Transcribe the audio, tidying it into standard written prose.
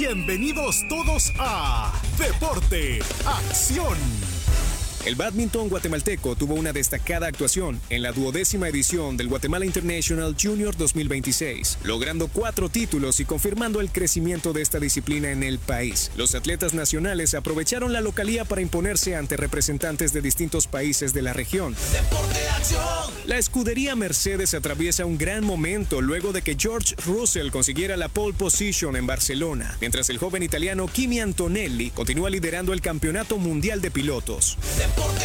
Bienvenidos todos a Deporte, Acción. El bádminton guatemalteco tuvo una destacada actuación en la 12ª edición del Guatemala International Junior 2026, logrando 4 títulos y confirmando el crecimiento de esta disciplina en el país. Los atletas nacionales aprovecharon la localía para imponerse ante representantes de distintos países de la región. Deporte, acción. La escudería Mercedes atraviesa un gran momento luego de que George Russell consiguiera la pole position en Barcelona, mientras el joven italiano Kimi Antonelli continúa liderando el Campeonato Mundial de Pilotos. Deporte,